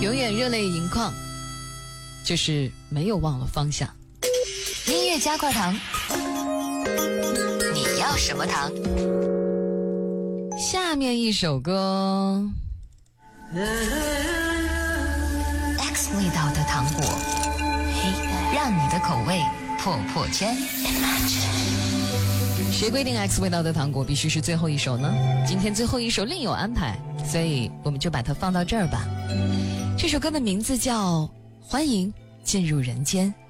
永远热泪盈眶，就是没有忘了方向。 音乐加块糖，你要什么糖？ 下面一首歌 X 味道的糖果，让你的口味破破圈。 谁规定 X 味道的糖果必须是最后一首呢？今天最后一首另有安排，所以我们就把它放到这儿吧。这首歌的名字叫《欢迎进入人间》。